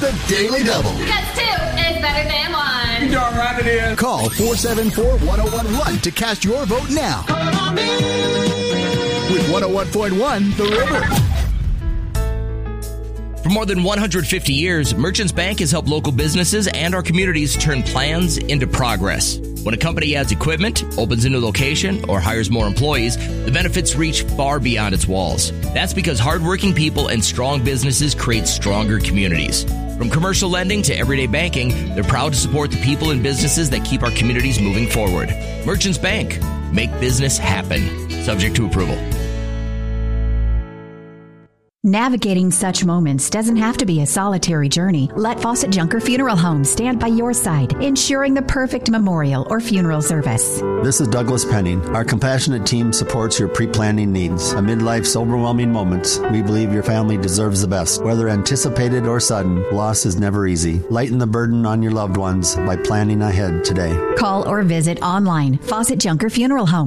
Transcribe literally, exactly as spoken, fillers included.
the Daily Double. Because two is better than one. You darn right it is. Call four seven four, one oh one one to cast your vote now. Come on me. With one oh one point one The River. For more than one hundred fifty years, Merchants Bank has helped local businesses and our communities turn plans into progress. When a company adds equipment, opens a new location, or hires more employees, the benefits reach far beyond its walls. That's because hardworking people and strong businesses create stronger communities. From commercial lending to everyday banking, they're proud to support the people and businesses that keep our communities moving forward. Merchants Bank. Make business happen. Subject to approval. Navigating such moments doesn't have to be a solitary journey. Let Fawcett Junker Funeral Home stand by your side, ensuring the perfect memorial or funeral service. This is Douglas Penning. Our compassionate team supports your pre-planning needs. Amid life's overwhelming moments, we believe your family deserves the best. Whether anticipated or sudden, loss is never easy. Lighten the burden on your loved ones by planning ahead today. Call or visit online. Fawcett Junker Funeral Home.